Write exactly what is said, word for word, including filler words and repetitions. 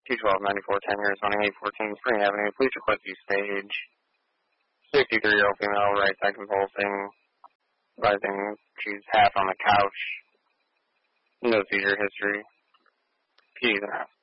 two twelve ninety-four ten years, one eight fourteen Spring Avenue. Please request you stage. sixty-three-year-old female, right side convulsing. Rising, she's half on the couch. No seizure history. Keys and half.